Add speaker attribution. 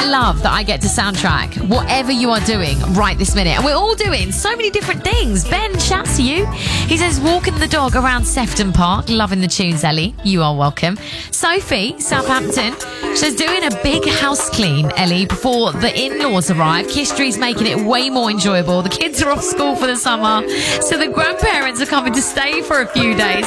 Speaker 1: love that I get to soundtrack whatever you are doing right this minute. And we're all doing so many different things. Ben, shouts to you. He says, walking the dog around Sefton Park. Loving the tunes, Ellie. You are welcome. Sophie, Southampton. She's doing a big house clean, Ellie, before the in-laws arrive. History's making it way more enjoyable. The kids are off school for the summer, so the grandparents are coming to stay for a few days.